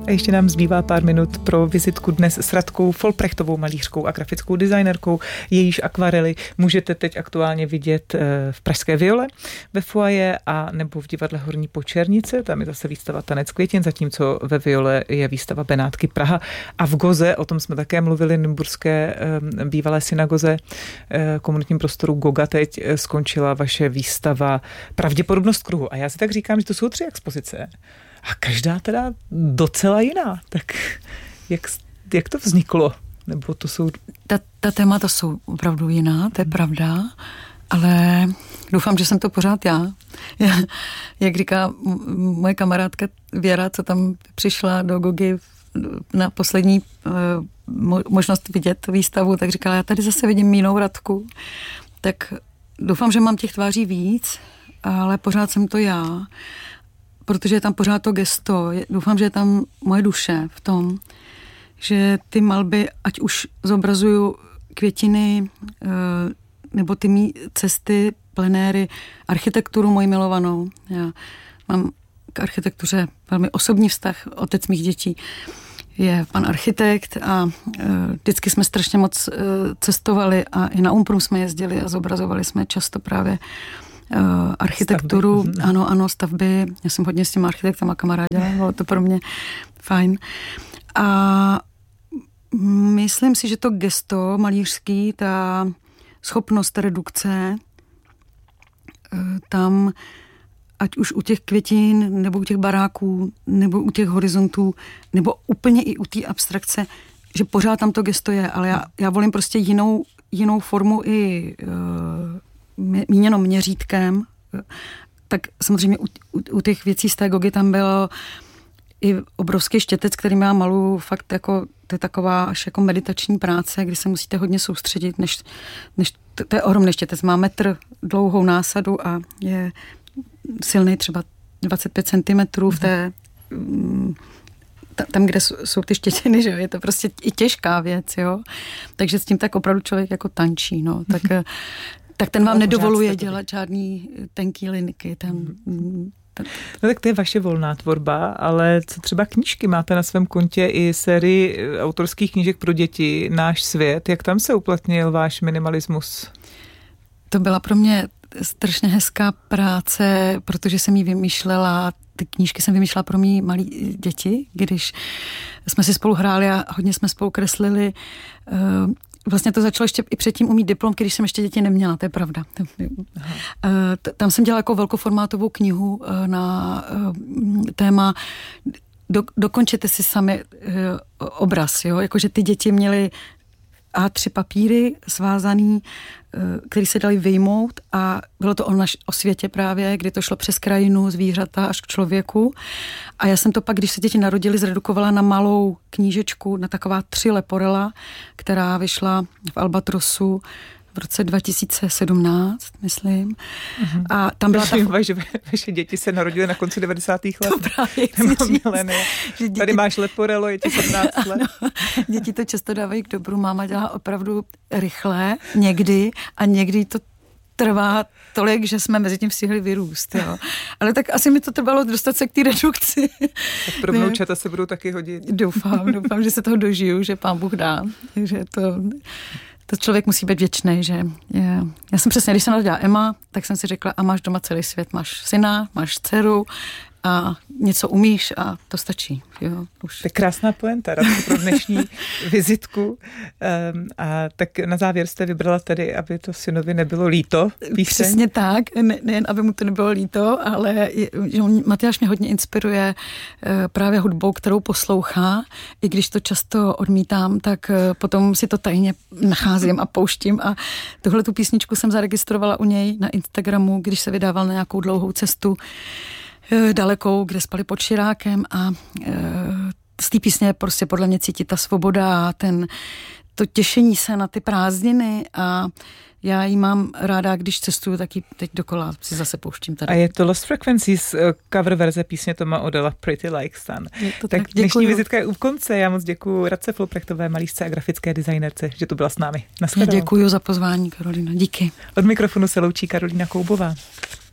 A ještě nám zbývá pár minut pro vizitku dnes s Radkou Folprechtovou, malířkou a grafickou designerkou. Jejíž akvarely můžete teď aktuálně vidět v pražské Viole ve foyer a nebo v divadle Horní Počernice. Tam je zase výstava Tanec květin, zatímco ve Viole je výstava Benátky Praha. A v Goze, o tom jsme také mluvili, nymburské bývalé synagoze, komunitním prostoru Goga teď skončila vaše výstava Pravděpodobnost kruhu. A já si tak říkám, že to jsou 3 expozice. A každá teda docela jiná. Tak jak to vzniklo? Nebo to jsou... Ta témata jsou opravdu jiná, to je pravda, ale doufám, že jsem to pořád já. Jak říká moje kamarádka Věra, co tam přišla do Gogy na poslední možnost vidět výstavu, tak říkala, já tady zase vidím jinou Radku. Tak doufám, že mám těch tváří víc, ale pořád jsem to já. Protože je tam pořád to gesto. Doufám, že je tam moje duše v tom, že ty malby, ať už zobrazuju květiny, nebo ty mý cesty, plenéry, architekturu moji milovanou. Já mám k architektuře velmi osobní vztah. Otec mých dětí je pan architekt a vždycky jsme strašně moc cestovali a i na Umprum jsme jezdili a zobrazovali jsme často právě architekturu, stavby. Ano, stavby. Já jsem hodně s těma architektama kamarádila, bylo to pro mě fajn. A myslím si, že to gesto malířský, ta schopnost redukce, tam ať už u těch květin, nebo u těch baráků, nebo u těch horizontů, nebo úplně i u té abstrakce, že pořád tam to gesto je, ale já volím prostě jinou formu i míněno měřítkem, tak samozřejmě u těch věcí z té Gogy tam byl i obrovský štětec, který má malu fakt jako, to je taková až jako meditační práce, kdy se musíte hodně soustředit, než to je ohromný štětec, má metr dlouhou násadu a je silný třeba 25 cm v té tam, kde jsou ty štětiny, že jo, je to prostě i těžká věc, jo, takže s tím tak opravdu člověk jako tančí, no, tak ten vám nedovoluje dělat žádný tenký linky. No tak to je vaše volná tvorba, ale co třeba knížky? Máte na svém kontě i sérii autorských knížek pro děti, Náš svět. Jak tam se uplatnil váš minimalismus? To byla pro mě strašně hezká práce, protože jsem ji vymýšlela, ty knížky jsem vymýšlela pro mý malý děti, když jsme si spolu hráli a hodně jsme spolu kreslili. Vlastně to začalo ještě i předtím umít diplomky, když jsem ještě děti neměla, to je pravda. Tam jsem dělala jako velkoformátovou knihu na téma dokončete si sami obraz, jo? Jakože ty děti měly A3 papíry svázaný, který se dali vyjmout a bylo to o světě právě, kdy to šlo přes krajinu, zvířata až k člověku. A já jsem to pak, když se děti narodily, zredukovala na malou knížečku, na taková 3 leporela, která vyšla v Albatrosu v roce 2017, myslím. A tam byla že vaše děti se narodily na konci 90. let. To právě Tady máš leporelo, je ti 17 let. No, děti to často dávají k dobru. Máma dělá opravdu rychle, někdy, a někdy to trvá tolik, že jsme mezi tím stihli vyrůst. Jo. Ale tak asi mi to trvalo dostat se k té redukci. Tak pro vnoučata se budou taky hodit. Doufám, že se toho dožiju, že Pán Bůh dá. Takže to člověk musí být věčný, že já jsem přesně, když se narodila Emma, tak jsem si řekla, a máš doma celý svět, máš syna, máš dceru a něco umíš a to stačí. Jo, už. To je krásná pointa, Radko, pro dnešní vizitku. A tak na závěr jste vybrala tedy, aby to synovi nebylo líto. Píseň. Přesně tak, nejen aby mu to nebylo líto, ale Matyáš mě hodně inspiruje právě hudbou, kterou poslouchá. I když to často odmítám, tak potom si to tajně nacházím a pouštím. A tuhle tu písničku jsem zaregistrovala u něj na Instagramu, když se vydával na nějakou dlouhou cestu dalekou, kde spali pod Širákem a z té písně prostě podle mě cítí ta svoboda a to těšení se na ty prázdniny a já ji mám ráda, když cestuju, tak ji teď dokola si zase pouštím tady. A je to Lost Frequencies, cover verze písně Toma Odella Pretty Like Sun. Tak dnešní vizitka je u konce. Já moc děkuju Radce Folprechtové, malířce a grafické designerce, že tu byla s námi. Já děkuju za pozvání, Karolina. Díky. Od mikrofonu se loučí Karolína Koubová.